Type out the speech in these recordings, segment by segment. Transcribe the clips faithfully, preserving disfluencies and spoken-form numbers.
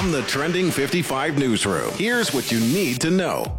From the Trending fifty-five newsroom, here's what you need to know.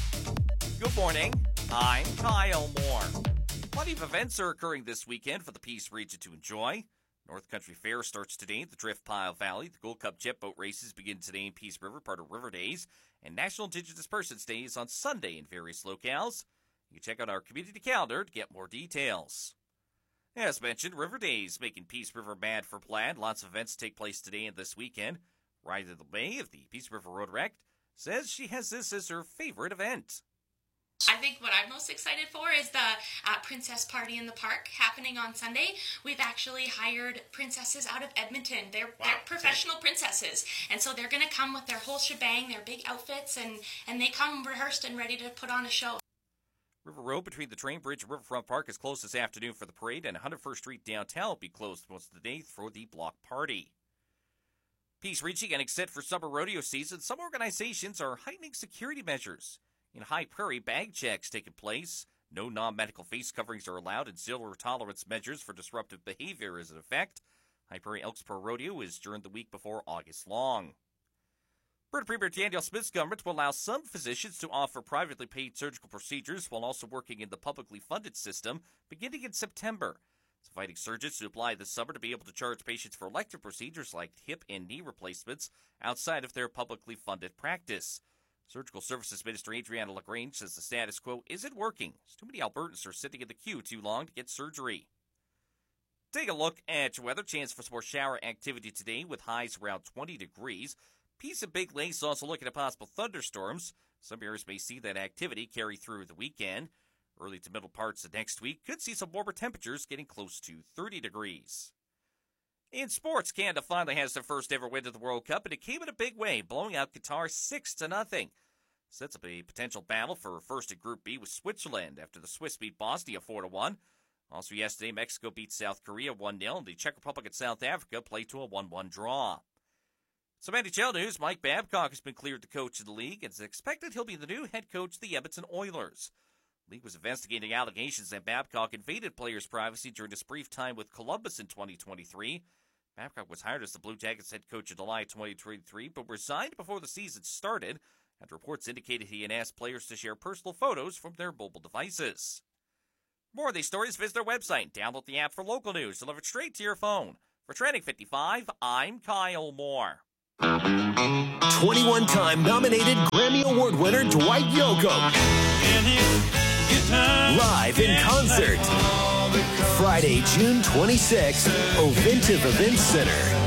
Good morning. I'm Kyle Moore. Plenty of events are occurring this weekend for the Peace region to enjoy. North Country Fair starts today at the Drift Pile Valley. The Gold Cup jet boat races begin today in Peace River, part of River Days. And National Indigenous Persons Day is on Sunday in various locales. You can check out our community calendar to get more details. As mentioned, River Days making Peace River mad for plaid. Lots of events take place today and this weekend. Ryder May of the Peace River Road Rect says she has this as her favorite event. I think what I'm most excited for is the uh, Princess Party in the Park happening on Sunday. We've actually hired princesses out of Edmonton. They're, wow. they're professional princesses, and so they're going to come with their whole shebang, their big outfits, and, and they come rehearsed and ready to put on a show. River Road between the train bridge and Riverfront Park is closed this afternoon for the parade, and one hundred first Street downtown will be closed most of the day for the block party. Peace reaching getting set for summer rodeo season. Some organizations are heightening security measures. In High Prairie, bag checks taking place. No non-medical face coverings are allowed, and zero tolerance measures for disruptive behavior is in effect. High Prairie Elksboro Rodeo is during the week before August long. Alberta Premier Danielle Smith's government will allow some physicians to offer privately paid surgical procedures while also working in the publicly funded system beginning in September. It's inviting surgeons to apply this summer to be able to charge patients for elective procedures like hip and knee replacements outside of their publicly funded practice. Surgical Services Minister Adriana LaGrange says the status quo isn't working, as too many Albertans are sitting in the queue too long to get surgery. Take a look at your weather. Chance for some more shower activity today with highs around twenty degrees. Peace and Big Lakes also looking at possible thunderstorms. Some areas may see that activity carry through the weekend. Early to middle parts of next week could see some warmer temperatures getting close to thirty degrees. In sports, Canada finally has their first ever win of the World Cup, and it came in a big way, blowing out Qatar six to nothing. Sets up a potential battle for first in Group B with Switzerland after the Swiss beat Bosnia four to one. Also yesterday, Mexico beat South Korea one nil, and the Czech Republic and South Africa played to a one one draw. Some N H L news, Mike Babcock has been cleared to coach in the league, and it's expected he'll be the new head coach of the Edmonton Oilers. The league was investigating allegations that Babcock invaded players' privacy during his brief time with Columbus in twenty twenty-three. Babcock was hired as the Blue Jackets head coach in July twenty twenty-three, but resigned before the season started, and reports indicated he had asked players to share personal photos from their mobile devices. For more of these stories, visit their website, download the app for local news, delivered straight to your phone. For Trending fifty-five, I'm Kyle Moore. twenty-one time nominated Grammy Award winner Dwight Yoakam. Live in concert. Friday, June twenty-sixth, Ovintiv Events Center.